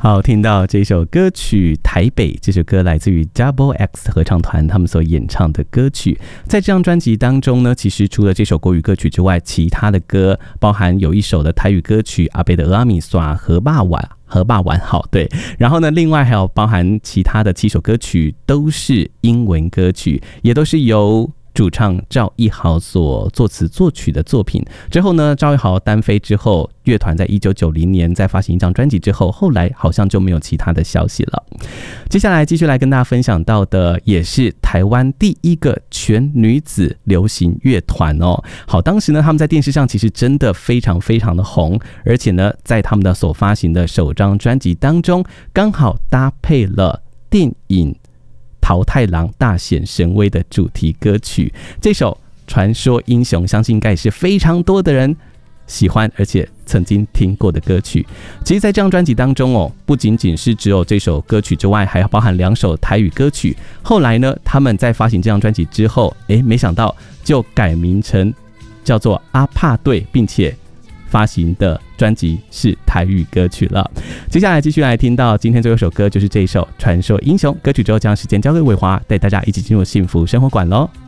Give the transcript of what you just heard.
好，听到这首歌曲《台北》，这首歌来自于 Double X 合唱团他们所演唱的歌曲。在这张专辑当中呢，其实除了这首国语歌曲之外，其他的歌包含有一首的台语歌曲《阿伯的阿米刷河坝玩好》，对。然后呢，另外还有包含其他的7首歌曲都是英文歌曲，也都是由主唱赵一豪所作词作曲的作品。之后呢，赵一豪单飞之后，乐团在1990年在发行一张专辑之后，后来好像就没有其他的消息了。接下来继续来跟大家分享到的，也是台湾第一个全女子流行乐团哦。好，当时呢，他们在电视上其实真的非常非常的红，而且呢，在他们的所发行的首张专辑当中，刚好搭配了电影桃太郎大显神威的主题歌曲，这首传说英雄相信应该也是非常多的人喜欢而且曾经听过的歌曲。其实在这张专辑当中哦，不仅仅是只有这首歌曲之外，还包含2首台语歌曲。后来呢，他们在发行这张专辑之后，没想到就改名成叫做阿帕队，并且发行的专辑是台语歌曲了。接下来继续来听到今天最后一首歌，就是这一首《传说英雄》歌曲之后，将时间交给伟华，带大家一起进入幸福生活馆咯。